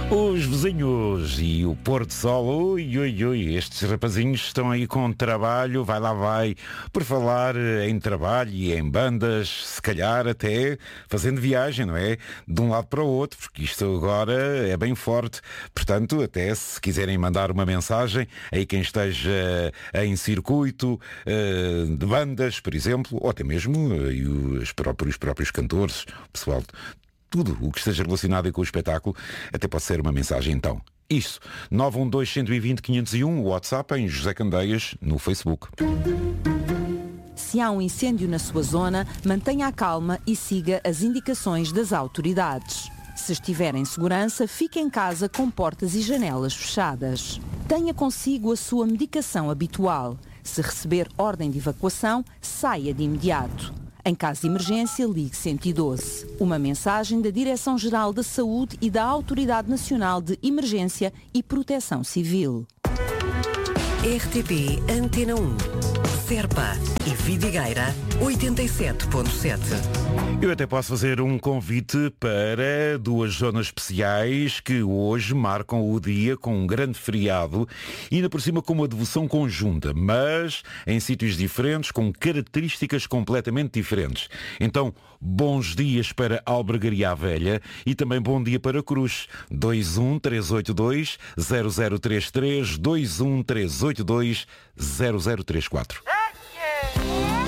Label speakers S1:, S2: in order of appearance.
S1: Os vizinhos e o pôr do sol, ui, estes rapazinhos estão aí com trabalho, vai lá vai, por falar em trabalho e em bandas, se calhar até fazendo viagem, não é? De um lado para o outro, porque isto agora é bem forte, portanto, até se quiserem mandar uma mensagem, aí quem esteja em circuito de bandas, por exemplo, ou até mesmo os próprios cantores, o pessoal... Tudo o que esteja relacionado com o espetáculo, até pode ser uma mensagem então. Isso, 912-120-501, o WhatsApp em José Candeias, no Facebook.
S2: Se há um incêndio na sua zona, mantenha a calma e siga as indicações das autoridades. Se estiver em segurança, fique em casa com portas e janelas fechadas. Tenha consigo a sua medicação habitual. Se receber ordem de evacuação, saia de imediato. Em caso de emergência, ligue 112. Uma mensagem da Direção-Geral da Saúde e da Autoridade Nacional de Emergência e Proteção Civil.
S3: RTP Antena 1. Serpa e Vidigueira 87.7.
S1: Eu até posso fazer um convite para duas zonas especiais que hoje marcam o dia com um grande feriado e ainda por cima com uma devoção conjunta, mas em sítios diferentes, com características completamente diferentes. Então, bons dias para Albergaria à Velha e também bom dia para Cruz. 21382-0033, 21382-0034.